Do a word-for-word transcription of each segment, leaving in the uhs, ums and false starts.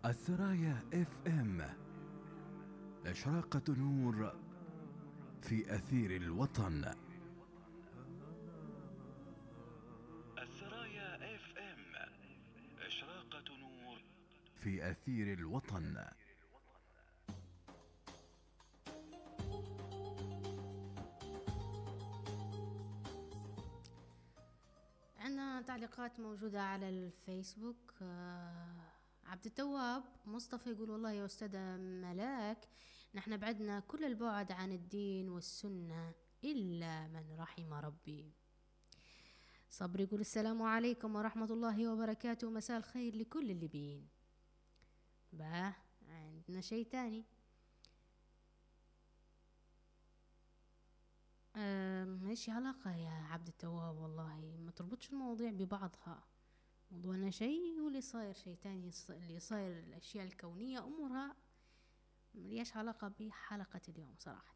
السرايا اف ام، إشراقة نور في أثير الوطن. السرايا اف ام، إشراقة نور في أثير الوطن. عندنا تعليقات موجودة على الفيسبوك. آه عبد التواب مصطفى يقول: والله يا أستاذة ملاك، نحن بعدنا كل البعد عن الدين والسنة إلا من رحم ربي. صبري يقول: السلام عليكم ورحمة الله وبركاته، مساء الخير لكل الليبيين. باه عندنا شيء تاني. ماشي علاقة يا عبد التواب، والله ما تربطش المواضيع ببعضها. موضوعنا شيء واللي صاير شيء تاني. اللي صاير الأشياء الكونية أمورها ملياش علاقة بحلقة اليوم صراحة.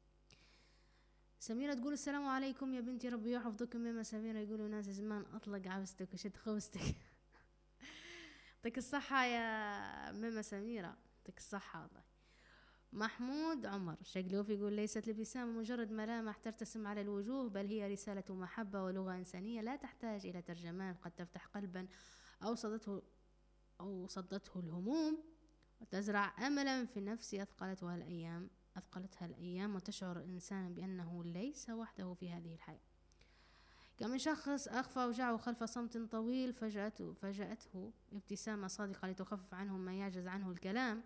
سميرة تقول: السلام عليكم يا بنتي، ربي يحفظكم. ماما سميرة يقولوا: ناس زمان أطلق عبستك وشد خوستك. يعطيك الصحة يا ماما سميرة، يعطيك الصحة والله. محمود عمر شقلوف يقول: ليست الابتسامة مجرد ملامح ترتسم على الوجوه، بل هي رسالة محبة ولغة إنسانية لا تحتاج إلى ترجمان، قد تفتح قلبا أو صدته أو صدته الهموم، وتزرع أملا في النفس أثقلتها الأيام أثقلتها الأيام وتشعر الإنسان بأنه ليس وحده في هذه الحياة. كم شخص أخفى وجعه خلف صمت طويل، فجأته, فجأته ابتسامة صادقة لتخفف عنه ما يعجز عنه الكلام.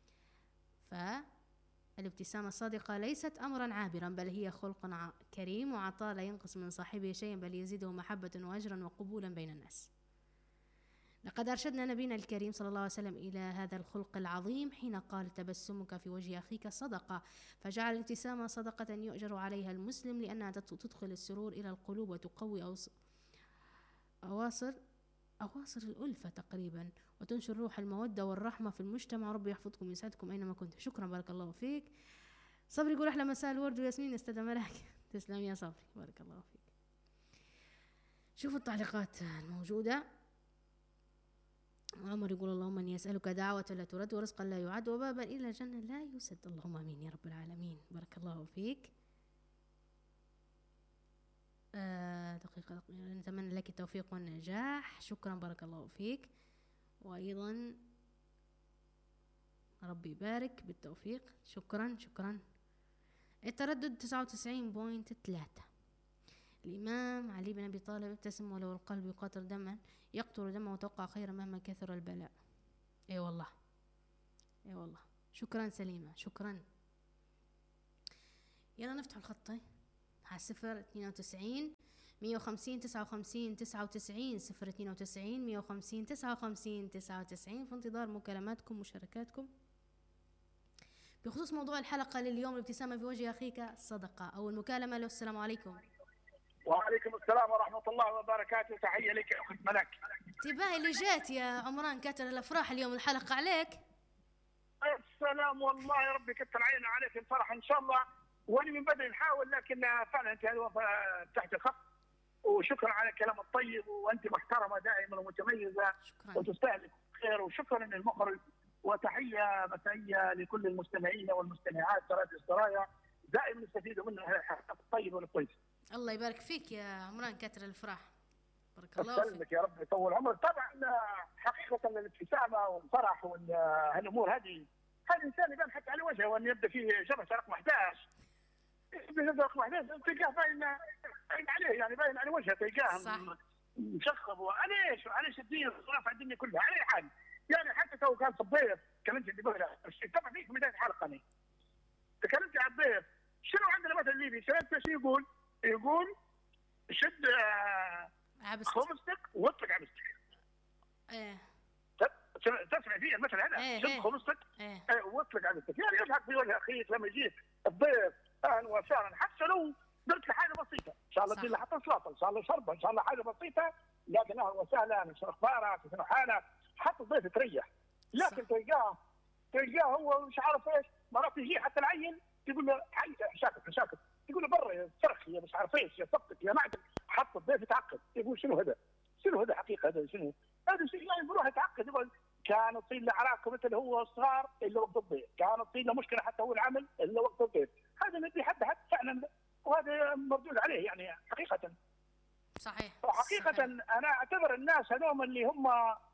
فالابتسامة الصادقة ليست أمرا عابرا، بل هي خلق كريم وعطاء لا ينقص من صاحبه شيئا، بل يزيده محبة وأجرا وقبولا بين الناس. لقد أرشدنا نبينا الكريم صلى الله عليه وسلم إلى هذا الخلق العظيم حين قال: تبسمك في وجه أخيك صدقة. فجعل الابتسامة صدقة يؤجر عليها المسلم، لأنها تدخل السرور إلى القلوب وتقوي أوص... أواصر أواصر الألفة تقريبا، وتنشر روح المودة والرحمة في المجتمع. ربي يحفظكم ويسعدكم أينما كنتم. شكرا، بارك الله فيك. صبري يقول: أحلى مساء الورد وياسمين أستاذة ملاك. تسلم يا صبري، بارك الله فيك. شوفوا التعليقات الموجودة. عمر يقول: اللهم اني اسالك دعوة لا ترد ورزقا لا يعد وبابا الى الجنة لا يسد. اللهم امين يا رب العالمين، بارك الله فيك. آه دقيقة دقيقة نتمنى لك التوفيق والنجاح. شكرا، بارك الله فيك. وايضا ربي يبارك بالتوفيق. شكرا شكرا. التردد تسعة وتسعين فاصلة ثلاثة. الإمام علي بن أبي طالب: ابتسم ولو القلب يقاطر دما يقطر دما، وتوقع خيرا مهما كثر البلاء. اي أيوة والله، اي أيوة والله. شكرا سليمة، شكرا. يلا نفتح الخط على صفر اثنين وتسعين مية وخمسين تسعة وخمسين تسعة وتسعين صفر اثنين وتسعين مية وخمسين تسعة وخمسين تسعة وتسعين. في انتظار مكالماتكم ومشاركاتكم بخصوص موضوع الحلقة لليوم: الابتسامة في وجه أخيك صدقة. أول مكالمة له. السلام عليكم. وعليكم السلام ورحمة الله وبركاته. تحية لك يا أخت ملك. تباهي اللي جات يا عمران، كاتر الأفراح اليوم الحلقة عليك. السلام والله يا ربي كتر عيننا عليك الفرح إن شاء الله. وأنا من بدري نحاول، لكن فعلا أنت تحت الخط. وشكرا على الكلام الطيب، وأنت محترمة دائما ومتميزة. شكرا. وتستاهل خير، وشكرا للمخرج. وتحية مسائية لكل المستمعين والمستمعات راديو السرايا، دائما نستفيدوا من الحلقات الطيبة والكويسة. الله يبارك فيك يا عمران كاتر الفرح، بارك الله فيك. يسلمك يا رب يطول عمرك. طبعا حقيقة الابتسامة والفرح والأمور هذه هذا الإنسان يبان حتى على وجهه، وأن يبدأ فيه شبكة رقم أحد عشر. يبدأ رقم أحد عشر تلقاه باين باين عليه، يعني باين على وجهه تلقاه مشخب. وعليش وعليش الدين والصرف على الدنيا كلها على أي حال. يعني حتى تو كان الضيف كلمت اللي بقى طبعا فيك بداية الحلقة أنا تكلمت على الضيف. شنو عندنا مثل ليبي سألته شو يقول؟ يقول شد عبست خبزتك واطلق عبستك. ايه تسمع فيه المثل هذا؟ ايه شد خبزتك ايه واطلق عبستك. يعني يضحك في وجه اخيك لما يجيك الضيف اهلا وسهلا، حتى لو درت له حاجه بسيطه ان شاء الله تدير له حتى سلطه، ان شاء الله شربه، ان شاء الله حاجه بسيطه، لكن اهلا وسهلا شنو اخبارك شنو حالك، حتى الضيف تريح. لكن تلقاه تلقاه هو مش عارف ايش، مرات يجي حتى العين تقول له حي شاكر شاكر، تقول له برا يا صرخ يا مش عارف ايش يا صبتك يا معدن، حط الضيف يتعقد يقول شنو هذا؟ شنو هذا حقيقه هذا شنو؟ هذا شيء يعني بروح يتعقد. يقول كان كانت تصير له عراكه مثل هو صغار الا وقت الضيف، كانت تصير له مشكله حتى هو العمل الا وقت الضيف، هذا الذي حد حد فعلا، وهذا مردود عليه يعني حقيقه. صحيح. وحقيقه صحيح. انا اعتبر الناس هذول اللي هم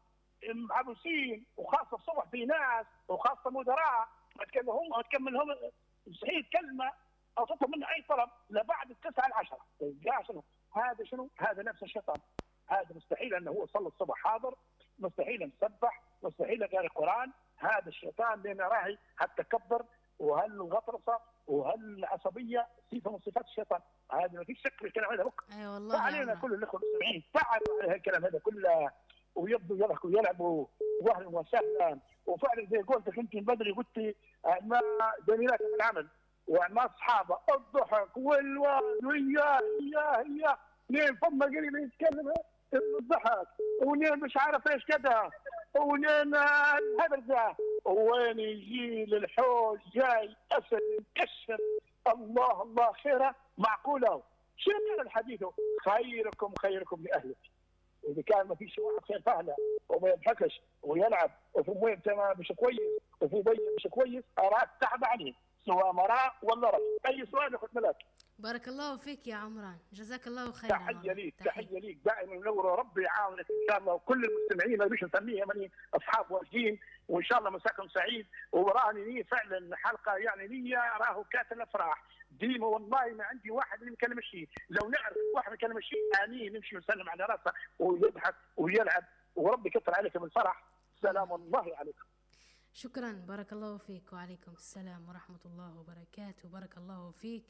عبوسين، وخاصه الصبح في ناس وخاصه مدراء ما تكلمهم تكمل لهم صحيح كلمه او تطلب منه اي طلب لبعد التسعه العشره، شنو هذا؟ شنو هذا؟ نفس الشيطان هذا. مستحيل انه هو صلى الصبح حاضر، مستحيل نسبح، مستحيل قاري القران. هذا الشيطان لان راهي هالتكبر وهالغطرسه وهالعصبيه صفه من صفات الشيطان، هذا ما فيش شك في الكلام هذا. اي أيوة والله. فعلينا كل الاخوه المستمعين تعالوا على هالكلام هذا كله، ويبدوا يضحكوا ويلعبوا واهلا وسهلا. وفعلا زي قلت انت بدري قلتي ما زميلاتي في العمل ومع اصحابه الضحك والواد وياه اياه اياه لين فما قريب يتكلم الضحك ونين مش عارف ايش كذا ونين الهبزه، وين يجي للحوش جاي اسد مكشر. الله الله خيره معقوله. شنو كان الحديث؟ خيركم خيركم لاهله. اذا كان ما فيش واحد خير فهله وما يضحكش ويلعب وفي مويه مش كويس وفي بي مش كويس، اراد تعب عليه سواء مراه ولا رجل. اي سؤال اخذ ملاك. بارك الله فيك يا عمران، جزاك الله خيرا. تحيه ليك تحيه ليك دائما منور، ربي يعاونك ان شاء الله، وكل المستمعين اللي نسميها من اصحاب واجدين، وان شاء الله مساكم سعيد. وراني لي فعلا حلقه يعني لي راهو كاتل الافراح ديما، والله ما عندي واحد اللي يكلم الشيء، لو نعرف واحد يكلم الشيء اني نمشي ونسلم على راسه ويضحك ويلعب، وربي يكثر عليكم الفرح. سلام الله عليكم. شكرا، بارك الله فيك. وعليكم السلام ورحمة الله وبركاته. بارك الله فيك.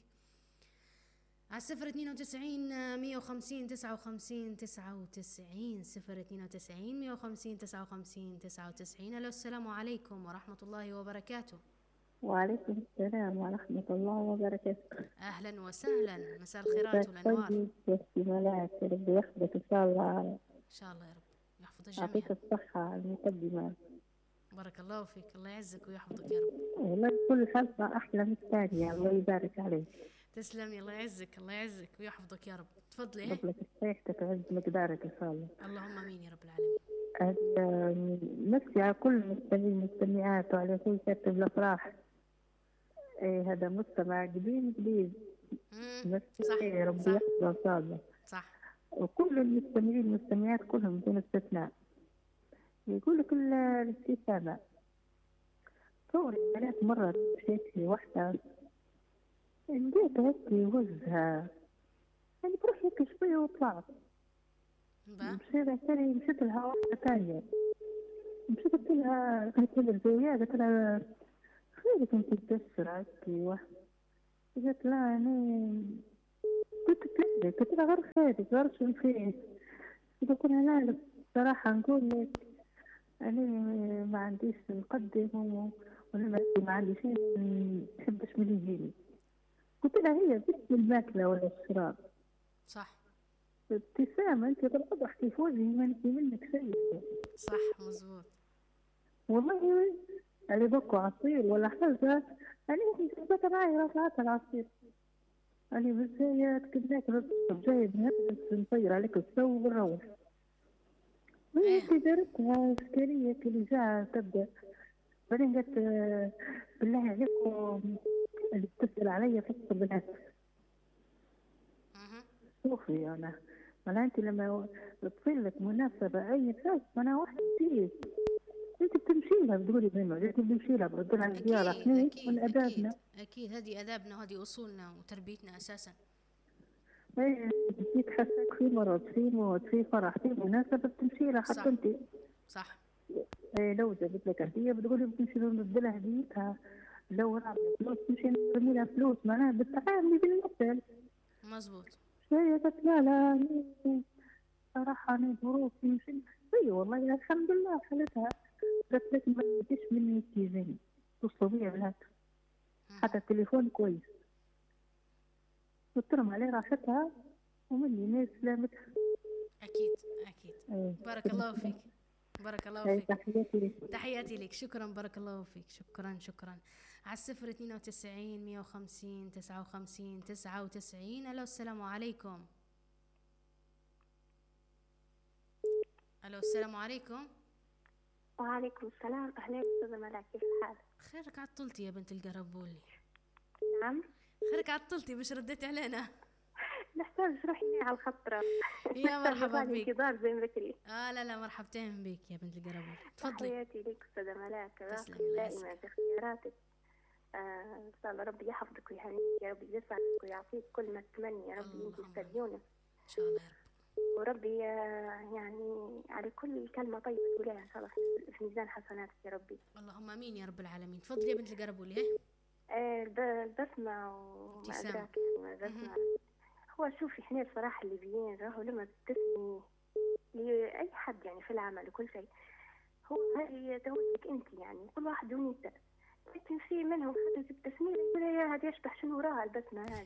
على صفر اثنين وتسعين مية وخمسين تسعة وخمسين تسعة وتسعين، صفر اثنين وتسعين مية وخمسين تسعة وخمسين تسعة وتسعين. الو السلام عليكم ورحمة الله وبركاته. وعليكم السلام ورحمة الله وبركاته. أهلا وسهلا، مساء الخيرات والأنوار. طيب واحتمالات ربي يحفظك إن شاء الله. إن شاء الله يا رب يحفظ الجميع. يعطيك الصحة على المقدمة. بارك الله فيك، الله يعزك ويحفظك يا رب. والله كل حلقة أحلى من الثانية، الله يبارك عليك. تسلمي، الله يعزك الله يعزك ويحفظك يا رب. تفضلي. رب لك صحتك وعز مقدارك إن شاء الله. اللهم آمين يا رب العالمين. نفسي على كل المستمعين والمستمعات وعلى كل كاتب الأفراح. إيه هذا مستمع قديم قديم. نفسي ربي يحفظه إن شاء الله. صح. وكل المستمعين والمستمعات كلهم بدون استثناء يقول لك الابتسامة. تصوري بنات مرة مشيت في واحدة لقيت هيك وجهها يعني بروح هيك شوية وطلعت. مشيت ثاني مشيت لها واحدة ثانية، مشيت قلت لها قلت لها زوجها قلت لها خيرك انت تبشر هيك؟ قالت لا أنا قلت لها قلت لها غير خيرك غير شو فيك؟ قلت لها لا بصراحة نقول لك أنا ما عنديش نقدم وأنا ما عندي شيء نحبش من يجيني. قلت لها هي بس الماكلة ولا الشراب. صح. ابتسامة أنت ضحكي في وجهي ما نسي منك شيء. صح مزبوط. والله اللي بكو عصير ولا حاجة أنا مش معي رافعات العصير. أنا بس هي كدناك جايب نفس نطير عليك السو ونروح. وهي تجارتها إشكالية كل جاء تبدأ. بعدين قلت بالله عليكم اللي بتسأل علي فصل بنات. شوفي أنا ولا أنت لما تصير لك مناسبة أي حاجة أنا واحد فيه أنت بتمشي لها بتقولي منه أنت بتمشي لها برد لها زيارة إحنا من آدابنا. أكيد هذه آدابنا وهذه أصولنا وتربيتنا أساسا. إيه بتجيك حسك في مرض في موت في فرح في مناسبة بتمشي لها حتى أنت. صح. إيه لو جابت لك هدية بتقولي بتمشي لها نرد لها هديتها، لو رابط فلوس تمشي نرمي لها فلوس معناها بالتعامل بالمثل. مزبوط. هي قالت لا لا صراحة أنا ظروفي مش إي والله الحمد لله حالتها. قالت لك ما تجيش مني تيزيني توصلوا بيا بلاد حتى التليفون كويس. قلت لهم عليه راحتها ومني ناس سلامتها. أكيد أكيد. أيه. بارك الله فيك بارك الله أيه. فيك. تحياتي لك. تحياتي لك. شكرا بارك الله فيك. شكرا شكرا. على الصفر اثنين وتسعين مية وخمسين تسعة وخمسين تسعة وتسعين. ألو السلام عليكم. ألو السلام عليكم. وعليكم السلام. أهلا أستاذة ملاك، كيف حالك؟ خيرك عطلتي يا بنت القربولي. نعم. خيرك عطلتي مش رديتي علينا. نحتاج روحي على الخطرة. يا مرحبا بك. انتظار زي بكري. اه لا لا مرحبتين بك يا بنت القربولي، تفضلي. تحياتي لك أستاذة ملاك، تسلمي دائما في اختياراتك. آه، إن شاء الله ربي يحفظك ويهنيك يا ربي، يسعدك ويعطيك كل ما تتمني يا ربي. أنت أستاذ يونس إن شاء الله يا رب. وربي يعني على كل كلمة طيبة تقوليها إن شاء الله في ميزان حسناتك يا ربي. اللهم آمين يا رب العالمين. تفضلي يا بنت القربولي. ايه البسمة وما أدراك يعني البسمة. هو شوفي احنا الصراحة الليبيين راهو لما تبتسمي لأي حد يعني في العمل وكل شيء، هو هذه توجهك أنت يعني، كل واحد ونيته. لكن في منهم حتى تبتسمي يقول يا هذه يشبه شنو وراها البسمة هذه.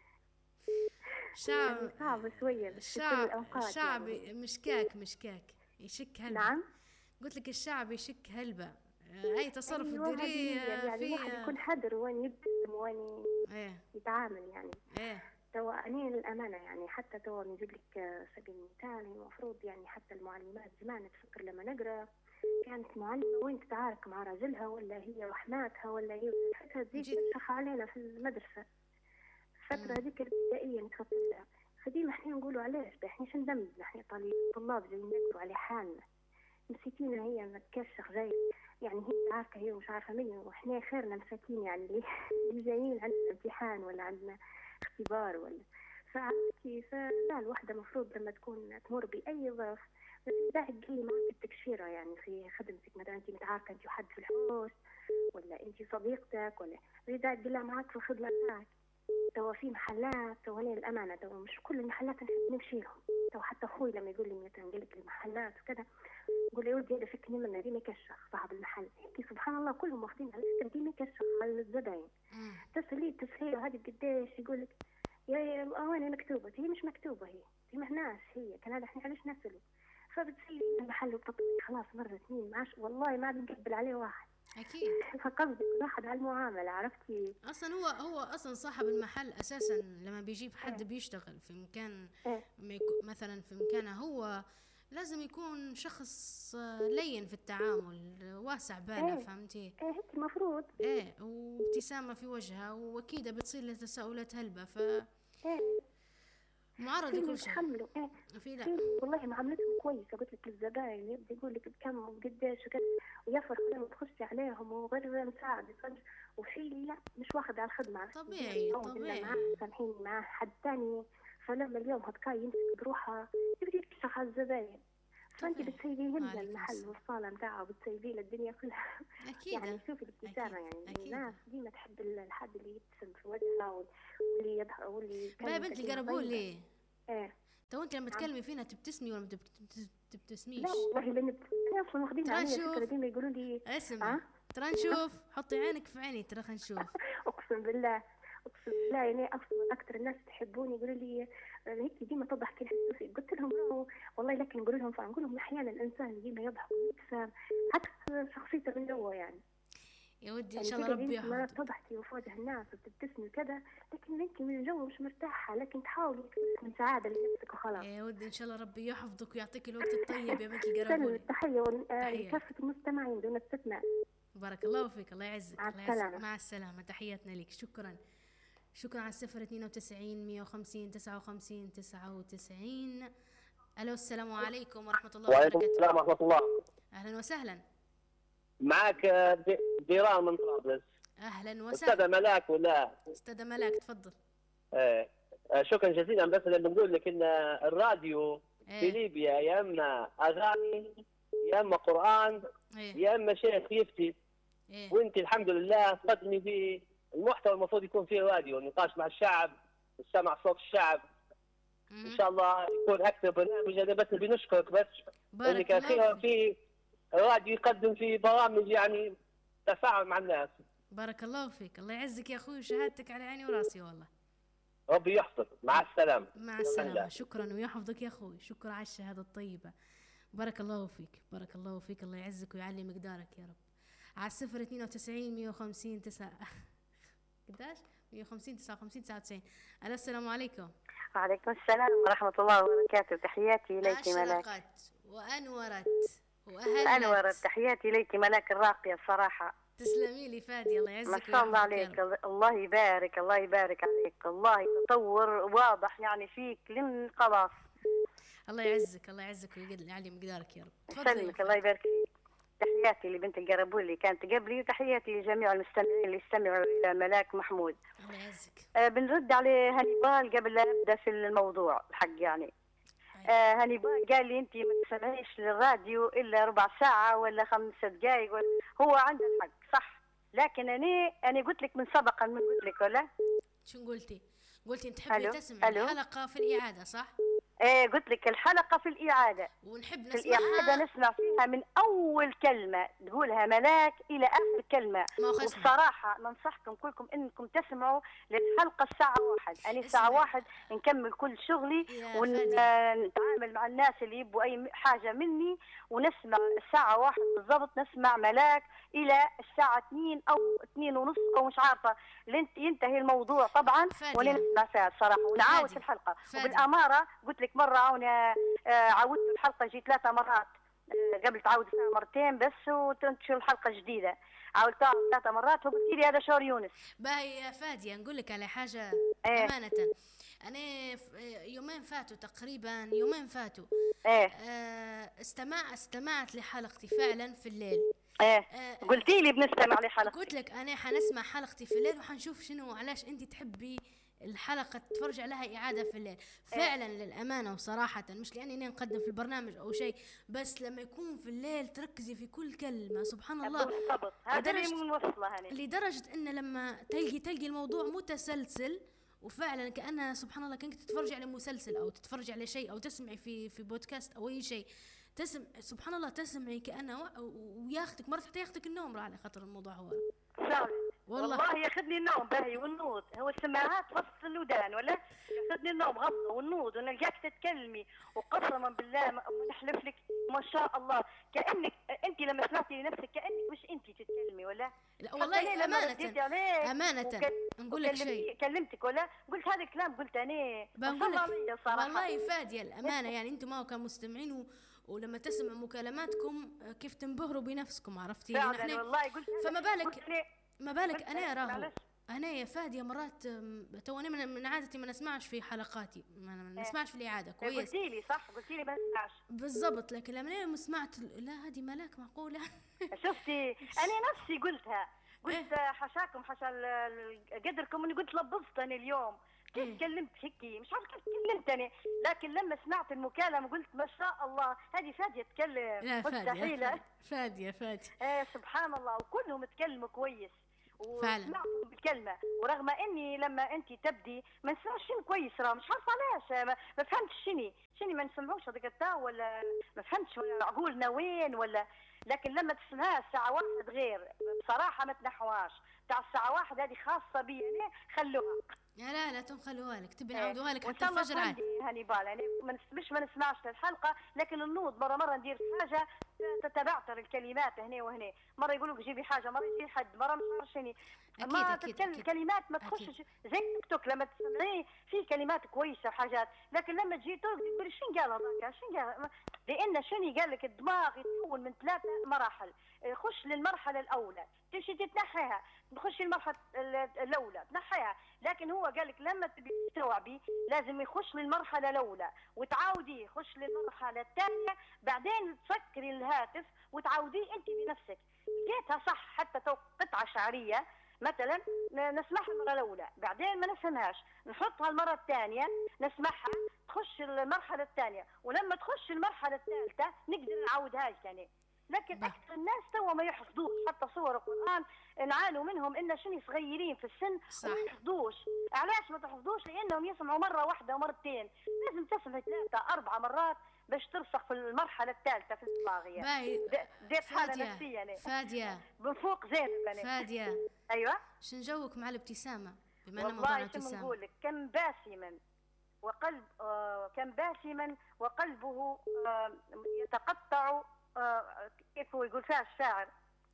شعب يعني صعب شوية بس في كل الشعب الأوقات. الشعب يعني. مشكاك مشكاك يشك هلبة. نعم. قلت لك الشعب يشك هلبة. اي تصرف أيوة تديريه يعني في الواحد يكون حذر وين يبتسم وين ايه يتعامل يعني. ايه توا أنا للأمانة يعني حتى توا نجيب لك سبيل المثال، المفروض يعني حتى المعلمات زمان تفكر لما نقرأ كانت معلمة وين تتعارك مع راجلها ولا هي وحماتها ولا هي وحدها تزيد تشرح علينا في المدرسة الفترة هذيك الابتدائية نتخطى لها. فديما احنا نقولوا علاش احنا شو ندمج احنا طلاب جايين نقروا على حالنا، مسكينة هي ما كاشخ جاي يعني هي عارفة هي مش عارفة مني، وإحنا خيرنا مساكين يعني اللي جايين عندنا امتحان ولا عندنا اختبار ولا فعرفتي. فلا الوحدة مفروض لما تكون تمر بأي ظرف ما تدعي تقولي معك التكشيرة يعني في خدمتك، مثلا أنت متعاركة أنت وحد في الحوش ولا أنت صديقتك ولا تدعي تقولها معك في الخدمة تاعك. توا في محلات توا أنا الأمانة توا مش كل المحلات نحب نمشي لهم. توا حتى أخوي لما يقول لي مثلا قال لك المحلات وكذا نقول له يا ولدي هذا فكني من ديما يكشخ صاحب المحل هيك سبحان الله كلهم واخدين على فكرة ديما يكشخ على الزباين. تسألي التسهيل هذه قديش يقول لك يا يا أواني مكتوبة، هي مش مكتوبة، هي هي مهناش هي كان هذا احنا علاش نسأله. فبتسيري المحل وتطلعي خلاص مرة اثنين معاش والله ما بنقبل عليه واحد. اكيد. فقصدك واحد على المعاملة عرفتي. اصلا هو هو اصلا صاحب المحل اساسا لما بيجيب حد بيشتغل في مكان مثلا في مكانه هو لازم يكون شخص لين في التعامل واسع باله. ايه. فهمتي؟ ايه هيك المفروض. ايه وابتسامة في وجهها واكيد بتصير له تساؤلات هلبة. ف ايه معرض لكل شيء. يتحملوا. ايه في لا والله معاملتهم كويسه. قلت لك الزباين يبدا يقول لك بكم وقديش وكذا ويفرح لما تخشي عليهم وغير مساعدة. وفي لا مش واخد على الخدمه طبيعي طبيعي سامحيني مع حد ثاني. فلما اليوم هتكاي يمسك بروحها يبدا يكشخ على الزباين. فانت بتسيبي لنا المحل والصاله نتاعه وبتسيبي له الدنيا كلها. اكيد يعني شوفي الابتسامه يعني أكيد. الناس ديما تحب الحد اللي يبتسم في وجهها واللي يضحك واللي ما بنت القربول ليه؟ ايه تو انت لما تكلمي فينا تبتسمي ولا ما تبتسميش؟ لا والله لان انا اصلا واخدين عليا فكره ديما يقولوا لي اسمع أه؟ ترى نشوف حطي عينك في عيني ترى خلينا نشوف. اقسم بالله اقسم بالله يعني اصلا اكثر الناس تحبوني يقولوا لي هيك ديما تضحكي نحسوسي. قلت لهم والله لكن نقول لهم فنقول لهم احيانا الانسان ديما يضحك ويبتسم عكس شخصيته من جوا يعني. يا ودي ان شاء الله ربي يحفظك. ما تضحكي في وجه الناس وتبتسمي كذا لكن انت من جوا مش مرتاحه لكن تحاولي من سعاده لنفسك وخلاص. يا ودي ان شاء الله ربي يحفظك ويعطيك الوقت الطيب يا بنت القربول. تحيه لكافه المستمعين دون استثناء. بارك الله فيك الله يعزك. مع السلامه. مع السلامه تحياتنا لك. شكرا شكرا على الصفر اثنين وتسعين مية وخمسين تسعة وخمسين تسعة وتسعين. الو السلام عليكم ورحمه الله وبركاته. وعليكم السلام ورحمه الله. اهلا وسهلا. معك ديران من طرابلس. اهلا وسهلا. استاذ ملاك ولا استاذ ملاك تفضل. ايه شكرا جزيلا. بس اللي بنقول لك ان الراديو إيه؟ في ليبيا يا اما اغاني يا اما قران إيه؟ يا اما شيخ يفتي. إيه؟ وانت الحمد لله تقدمي في المحتوى المفروض يكون فيه راديو نقاش مع الشعب والسمع صوت الشعب. مم. ان شاء الله يكون اكثر برنامج. انا بس بنشكرك بس انك اخيرا في الراديو يقدم في برامج يعني تفاعل مع الناس. بارك الله فيك الله يعزك يا اخوي وشهادتك على عيني وراسي والله. ربي يحفظك. مع السلامه. مع السلامه. شكرا ويحفظك يا اخوي. شكرا على الشهاده الطيبه. بارك الله فيك بارك الله فيك الله يعزك ويعلي مقدارك يا رب. على الصفر اثنين وتسعين مية وخمسين تسعة قداش مية وخمسين تسعة وخمسين تسعة وتسعين. الو السلام عليكم. وعليكم السلام ورحمة الله وبركاته. تحياتي إليك ملاك. أشرقت وأنورت أنور، تحياتي ليك ملاك الراقية الصراحة. تسلمي لي فادي، الله يعزك. ما شاء الله عليك، الله يبارك الله يبارك عليك، الله تطور واضح يعني فيك لين خلاص. الله يعزك الله يعزك ويعلي مقدارك يا رب. يسلمك الله يبارك فيك. تحياتي لبنت القربولي كانت قبلي، وتحياتي لجميع المستمعين اللي استمعوا إلى ملاك محمود. الله يعزك. آه بنرد على هانيبال قبل لا نبدا في الموضوع الحق يعني. آه هانيبال قال لي انت ما تسمعيش للراديو الا ربع ساعه ولا خمس دقائق، هو عنده الحق صح، لكن انا انا قلت لك من سبقا، من قلت لك ولا شو قلتي؟ قلتي انت تحبي تسمعي الحلقه في الاعاده صح؟ ايه قلت لك الحلقه في الاعاده، ونحب نسمعها في الاعاده نسمع فيها من اول كلمه تقولها ملاك الى اخر كلمه. وبصراحه ننصحكم كلكم انكم تسمعوا للحلقه الساعه واحد، انا الساعه واحد نكمل كل شغلي ونتعامل مع الناس اللي يبوا اي حاجه مني، ونسمع الساعه واحد بالضبط نسمع ملاك الى الساعه اثنين او اثنين ونص او مش عارفه لين ينتهي الموضوع طبعا، ونسمع فيها الصراحه ونعاود في الحلقه. وبالاماره قلت لك مره عاوني عاودت الحلقه جي ثلاثه مرات قبل تعاود فيها مرتين بس وتنتشر الحلقه جديده، عاودتها ثلاثه مرات وقلت لي هذا شهر يونس. باهي يا فاديه نقول لك على حاجه ايه؟ امانه انا يومين فاتوا تقريبا يومين فاتوا ايه آه استمع استمعت لحلقتي فعلا في الليل. ايه آه قلتي لي بنستمع لحلقتي، قلت لك انا حنسمع حلقتي في الليل وحنشوف شنو علاش انت تحبي الحلقة تتفرج عليها إعادة في الليل. فعلا للأمانة وصراحة مش لأني نقدم في البرنامج أو شيء، بس لما يكون في الليل تركزي في كل كلمة سبحان الله. بالضبط هذا اللي موصله هني، لدرجة إن لما تلقي تلقي الموضوع متسلسل وفعلا كأنها سبحان الله كأنك تتفرجي على مسلسل أو تتفرجي على شيء أو تسمعي في في بودكاست أو أي شيء، تسمع سبحان الله تسمعي كأنه وياخدك مرة حتى ياخدك النوم على خاطر الموضوع هو والله, والله ياخذني النوم باهي والنوض، هو السماعات وسط الودان ولا ياخذني النوم غمضه والنوض ونلقاك تتكلمي، وقسما بالله ما نحلف لك ما شاء الله كانك انت لما سمعتي لنفسك كانك مش انت تتكلمي ولا لا والله امانه امانه وكل... نقول لك شيء كلمتك ولا قلت هذا الكلام قلت انا بقول لك والله فاديه الامانه يعني انتم ما كمستمعين و... ولما تسمع مكالماتكم كيف تنبهروا بنفسكم عرفتي يعني والله قلت فما بالك ما بالك انا راهو انا يا فاديه مرات تو انا من, من عادتي ما نسمعش في حلقاتي ما نسمعش في الاعاده كويس. قلتي لي صح قلتي لي ما نسمعش بالضبط، لكن لما انا سمعت لا هذه ملاك معقوله شفتي انا نفسي قلتها قلت حشاكم حشا قدركم اني قلت لبضتني اليوم كيف تكلمت هيك مش عارفه كيف تكلمتني، لكن لما سمعت المكالمه قلت ما شاء الله هذه فاديه تتكلم مستحيله. فاديه فاديه ايه سبحان الله وكلهم تكلموا كويس وسمعتهم بالكلمه، ورغم اني لما انت تبدي ما نسمعش شنو كويس راه مش عارفه علاش ما, ما فهمتش شنو شنو ما نسمعوش هذاك التا ولا ما فهمتش عقولنا وين ولا، لكن لما تسمعها الساعه واحد غير بصراحه ما تنحواش تاع الساعه واحد هذه خاصه بي انا خلوها. لا لا لا تنخلوها لك تبي نعودوها لك حتى الفجر عادي. هاني بال يعني مش ما نسمعش الحلقه لكن النوض مره مره ندير حاجه تتبعتر الكلمات هنا وهنا، مره يقولوا لك جيبي حاجه مره يجي حد مره مش عارف شنو ما تتكلم الكلمات ما تخشش زي تيك توك لما تسمعيه في كلمات كويسه وحاجات، لكن لما تجي تقول شنو قال هذاك شنو قال، لان شنو قال لك الدماغ يتكون من ثلاثه مراحل، خش للمرحله الاولى تمشي تتنحيها تخش المرحله الاولى تنحيها، لكن هو قال لك لما تبي تستوعبي لازم يخش للمرحله الاولى وتعاوديه يخش للمرحله الثانيه بعدين تسكري الهاتف وتعاوديه انت بنفسك. لقيتها صح حتى تو قطعه شعريه مثلا نسمعها المره الاولى بعدين ما نفهمهاش نحطها المره الثانيه نسمعها تخش المرحله الثانيه ولما تخش المرحله الثالثه نقدر نعاودها ثاني، لكن اكثر الناس توا ما يحفظوش حتى صور القران نعانوا منهم ان شنو صغيرين في السن وما يحفظوش. علاش ما تحفظوش؟ لانهم يسمعوا مره واحده ومرتين، لازم تسمع ثلاثه اربع مرات باش ترسخ في المرحله الثالثه في الدماغ. ديت حاله نفسيه يعني فاديه من فوق زين يعني فاديه ايوه شن جوك مع الابتسامه بما ان موضوع الابتسامه؟ والله نقول لك كم باسما وقلب آه كم باسما وقلبه آه يتقطع آه كيف هو يقول فيها الشاعر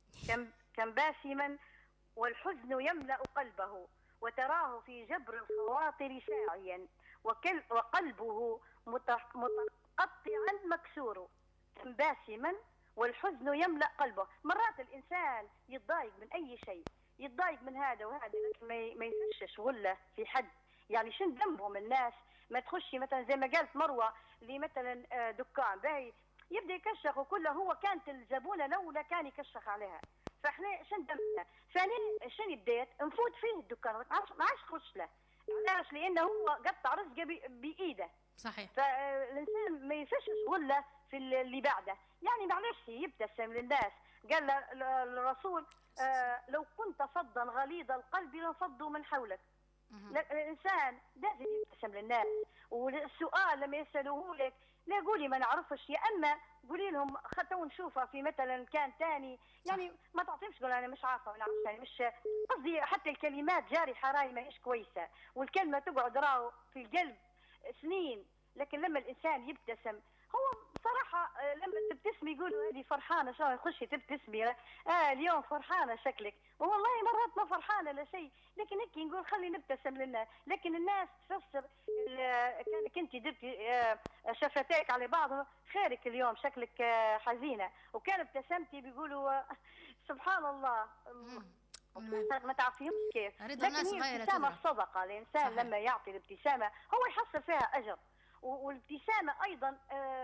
كم كم باسما والحزن يملأ قلبه وتراه في جبر الخواطر ساعيا وقلبه متقطعا مكسور. كم باسما والحزن يملأ قلبه. مرات الإنسان يتضايق من أي شيء، يتضايق من هذا وهذا، لكن ما يفشش غلة في حد. يعني شن ذنبهم الناس؟ ما تخشي مثلا زي ما قالت مروة اللي مثلا دكان باهي يبدا يكشخ وكله، هو كانت الزبونه الاولى كان يكشخ عليها، فاحنا شن ذنبنا؟ فانا شنو بديت نفوت فيه الدكان ما عادش نخش له. علاش؟ لانه هو قطع رزقه بايده. صحيح. فالانسان ما يفشش غله في اللي بعده، يعني معلش يبتسم للناس. قال الرسول آه لو كنت فظا غليظ القلب لانفضوا من حولك. الانسان لازم يبتسم للناس، والسؤال لما يسالوه لك لا قولي ما نعرفش، يا اما قولي لهم خطوا نشوفها في مثلا كان ثاني، يعني ما تعطيش تقول انا مش عارفه ما نعرفش. يعني مش قصدي حتى الكلمات جارحه راهي ماهيش كويسه، والكلمه تقعد راهو في القلب سنين، لكن لما الانسان يبتسم هو بصراحه لما تبتسمي يقولوا هذه فرحانه، شلون تخشي تبتسمي اه اليوم فرحانه شكلك، والله مرات ما فرحانه لا شيء، لكن هيك نقول خلي نبتسم للناس. لكن الناس تفسر كانك انت درتي اه شفتيك على بعض خيرك اليوم شكلك اه حزينه، وكان ابتسمتي بيقولوا سبحان الله ما تعرفيهمش كيف. لكن هي الابتسامه صدقه، الانسان لما يعطي الابتسامه هو يحصل فيها اجر. والابتسامه ايضا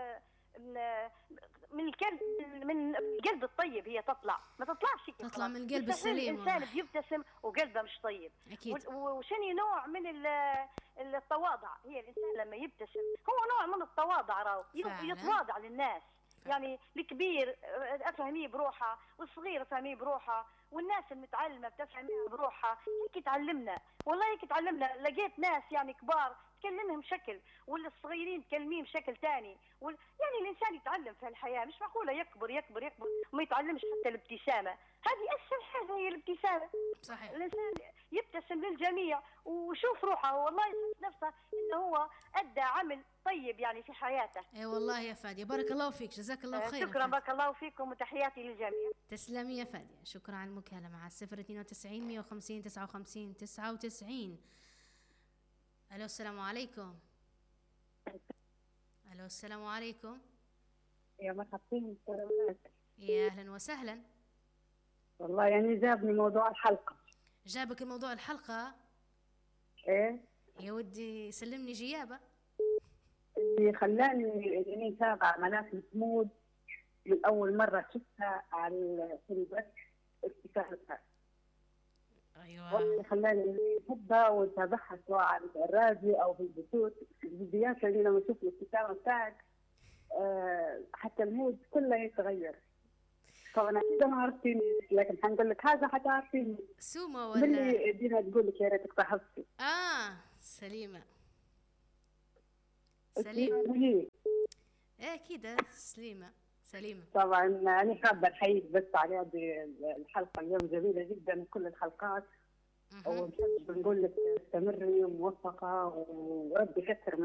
من القلب، من القلب الطيب هي تطلع، ما تطلعش تطلع من القلب السليم. الانسان بيبتسم وقلبه مش طيب. اكيد. وشني نوع من التواضع، هي الانسان لما يبتسم هو نوع من التواضع، راهو يتواضع للناس. يعني الكبير افهميه بروحها، والصغير افهميه بروحها، والناس المتعلمه بتفهميها بروحها. هيك تعلمنا، والله هيك تعلمنا. لقيت ناس يعني كبار تكلمهم شكل، ولا الصغيرين تكلميهم بشكل ثاني، وال... يعني الانسان يتعلم في الحياه، مش معقوله يكبر يكبر يكبر وما يتعلمش حتى الابتسامه. هذه اسهل حاجه هي الابتسامه. صحيح. الانسان يبتسم للجميع ويشوف روحه، والله يشوف نفسه انه هو ادى عمل طيب يعني في حياته. اي والله يا فاديه، بارك الله فيك، جزاك الله خير. شكرا، بارك الله فيكم وتحياتي للجميع. تسلمي يا فاديه، شكرا على المكالمه على صفر اثنين وتسعين مئة وخمسين تسعة وخمسين تسعة وتسعين. الو السلام عليكم. الو السلام عليكم. يا مرحبا. يا اهلا وسهلا. والله يعني جابني موضوع الحلقه. جابك الموضوع الحلقه؟ ايه يا ودي سلمني جيابه. اللي خلاني اني اتابع ملاك محمود من اول مره شفتها على في البث ابتسامتها. ايوه. اللي خلاني احبها واتابعها سواء على الراديو او في البثوث، الفيديوهات اللي لما اشوف الابتسامه بتاعك أه حتى المود كله يتغير. طبعا اكيد ما عرفتيني، لكن حنقول لك حاجه حتعرفيني. سومه ولا؟ باللي دينا تقول لك يا ريتك صاحبتي. اه سليمه. سليمه. ايه كده سليمه سليمه. طبعا انا حابه احييك بس على هذه الحلقه اليوم، جميله جدا كل الحلقات، ونحب نقول لك استمري موفقه وربي يكثر من